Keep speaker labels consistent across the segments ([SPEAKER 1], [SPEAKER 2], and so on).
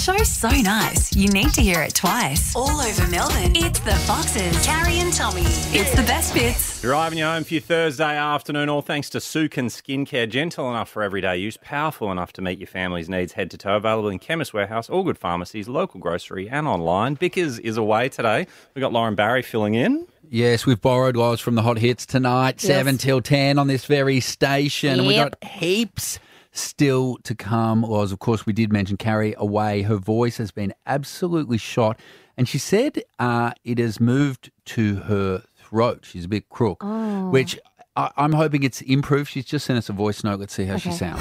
[SPEAKER 1] show's so nice, you need to hear it twice. All over Melbourne, it's the Foxes, Carrie and Tommy. It's the best bits.
[SPEAKER 2] Driving you home for your Thursday afternoon, all thanks to Sukin Skincare. Gentle enough for everyday use, powerful enough to meet your family's needs head to toe. Available in Chemist Warehouse, all good pharmacies, local grocery and online. Bickers is away today. We've got Lauren Barry filling in.
[SPEAKER 3] Yes, we've borrowed Loz from the Hot Hits tonight, 7 till 10 on this very station. And we've got heaps still to come. Loz, of course, we did mention Carrie away. Her voice has been absolutely shot. And she said it has moved to her throat. She's a bit crook, which I'm hoping it's improved. She's just sent us a voice note. Let's see how she sounds.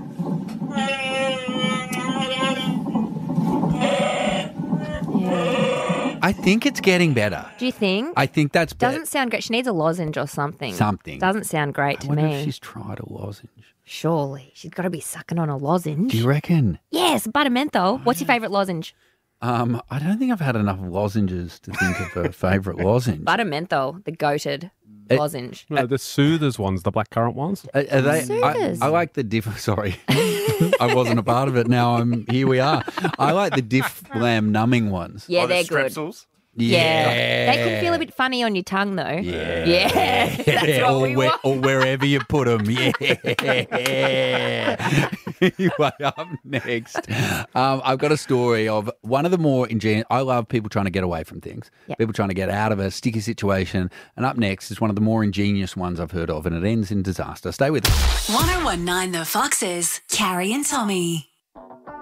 [SPEAKER 3] I think it's getting better.
[SPEAKER 4] Do you think?
[SPEAKER 3] I think that's better.
[SPEAKER 4] Doesn't sound great. She needs a lozenge or something. Doesn't sound great to
[SPEAKER 3] I wonder
[SPEAKER 4] me.
[SPEAKER 3] if she's tried a lozenge.
[SPEAKER 4] Surely. She's got to be sucking on a lozenge.
[SPEAKER 3] Do you reckon?
[SPEAKER 4] Yes, buttermenthol. What's your favourite lozenge?
[SPEAKER 3] I don't think I've had enough lozenges to think of a favourite lozenge.
[SPEAKER 4] Buttermenthol, the goated lozenge.
[SPEAKER 5] No, the Soothers ones, the blackcurrant ones.
[SPEAKER 3] Are they?
[SPEAKER 4] Soothers.
[SPEAKER 3] I like the diff. Sorry, I wasn't a part of it. Now here we are. I like the Diff Lamb numbing ones.
[SPEAKER 4] Yeah, they're good.
[SPEAKER 2] Strepsils.
[SPEAKER 4] Yeah. They can feel a bit funny on your tongue, though.
[SPEAKER 3] Yeah.
[SPEAKER 4] That's what we want.
[SPEAKER 3] Or wherever you put them. Yeah. Anyway, up next, I've got a story of one of the more ingenious. I love people trying to get away from things, people trying to get out of a sticky situation. And up next is one of the more ingenious ones I've heard of, and it ends in disaster. Stay with us.
[SPEAKER 1] 1019 The Foxes, Carrie and Tommy.